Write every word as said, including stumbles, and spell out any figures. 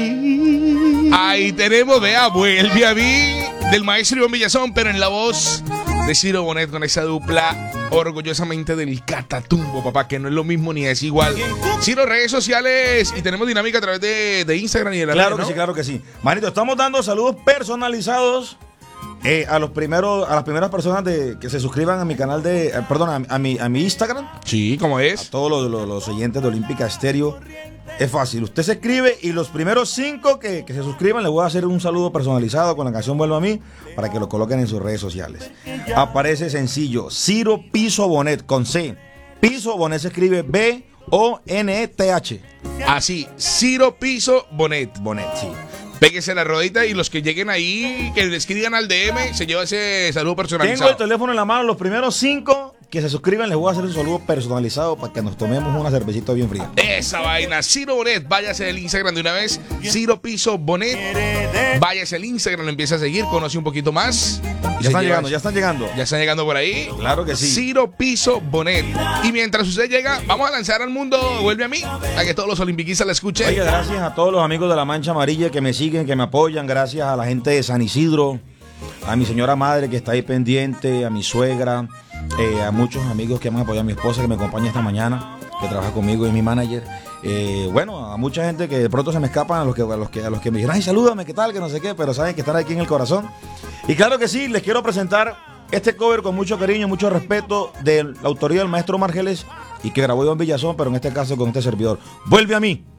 mí. Ahí tenemos, vea, vuelve a mí, del maestro Iván Villazón, pero en la voz de Ciro Bonet, con esa dupla orgullosamente del Catatumbo, papá, que no es lo mismo ni es igual. Ciro, redes sociales, y tenemos dinámica a través de, de Instagram y de la Claro red, que ¿no? sí, claro que sí. Manito, estamos dando saludos personalizados eh, a los primeros, a las primeras personas de, que se suscriban a mi canal de, eh, perdón, a, a, mi, a mi Instagram. Sí, ¿cómo es? A todos los, los, los oyentes de Olímpica Estéreo. Es fácil, usted se escribe y los primeros cinco que, que se suscriban les voy a hacer un saludo personalizado con la canción Vuelve a mí para que lo coloquen en sus redes sociales. Aparece sencillo, Ciro Piso Bonet con C. Piso Bonet se escribe B O N E T H. Así, Ciro Piso Bonet. Bonet, sí. Péguese la rodita y los que lleguen ahí, que le escriban al D M, se lleva ese saludo personalizado. Tengo el teléfono en la mano, los primeros cinco que se suscriban les voy a hacer un saludo personalizado para que nos tomemos una cervecita bien fría. Esa vaina, Ciro Bonet, váyase al Instagram de una vez, Ciro Piso Bonet, váyase al Instagram, lo empieza a seguir, conoce un poquito más. Ya están llegando, ya están llegando. Ya están llegando por ahí. Claro que sí. Ciro Piso Bonet. Y mientras usted llega, vamos a lanzar al mundo, vuelve a mí, a que todos los olimpiquistas la escuchen. Oye, gracias a todos los amigos de la Mancha Amarilla que me siguen, que me apoyan, gracias a la gente de San Isidro, a mi señora madre que está ahí pendiente, a mi suegra, eh, a muchos amigos que me han apoyado, a mi esposa que me acompaña esta mañana, que trabaja conmigo y mi manager. Eh, bueno, a mucha gente que de pronto se me escapan, a los que, a los que, a los que me dicen, ay, salúdame, ¿qué tal? Que no sé qué, pero saben que están aquí en el corazón. Y claro que sí, les quiero presentar este cover con mucho cariño, mucho respeto, de la autoría del maestro Margeles y que grabó Iván Villazón, pero en este caso con este servidor. Vuelve a mí.